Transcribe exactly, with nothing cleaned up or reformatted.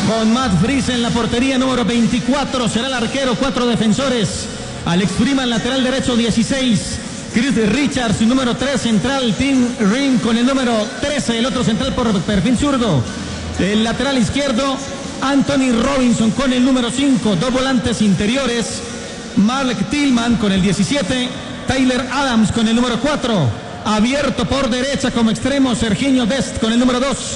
Con Matt Freese en la portería número veinticuatro, será el arquero, cuatro defensores. Alex Freeman, lateral derecho, dieciséis. Chris Richards, número tres, central. Tim Ring con el número trece, el otro central por perfil zurdo. El lateral izquierdo, Anthony Robinson con el número cinco. Dos volantes interiores, Mark Tillman con el diecisiete. Tyler Adams con el número cuatro. Abierto por derecha como extremo, Serginho Dest con el número dos.